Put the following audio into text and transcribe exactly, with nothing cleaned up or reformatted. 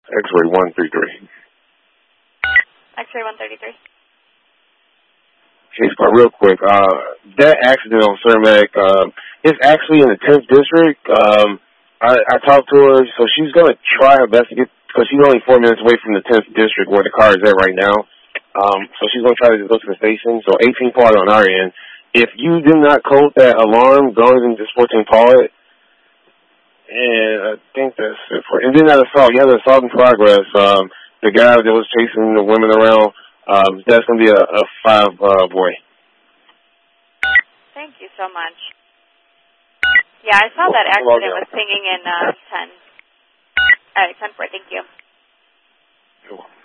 X-ray one three three. X-ray one thirty-three. Hey, Spot, real quick. Uh, that accident on Cermak, um, it's actually in the tenth district. Um, I, I talked to her, so she's going to try her best to get, because she's only four minutes away from the tenth district where the car is at right now. Um, so she's going to try to just go to the station. So eighteen part on our end. If you did not code that alarm, go ahead and just fourteen call it. And I think that's it for it. And then that assault, yeah, the assault in progress. Um, the guy that was chasing the women around, um, that's going to be a, a five uh, boy. Thank you so much. Yeah, I saw that accident was pinging in uh, ten. All right, ten four, thank you. Cool.